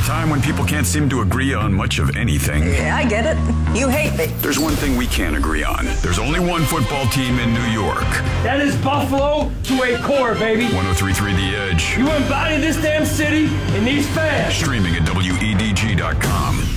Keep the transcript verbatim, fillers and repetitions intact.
time when people can't seem to agree on much of anything. Yeah, I get it. You hate me. There's one thing we can't agree on. There's only one football team in New York. That is Buffalo to a core, baby. one oh three point three The Edge. You embody this damn city and these fans. Streaming at W E D G dot com.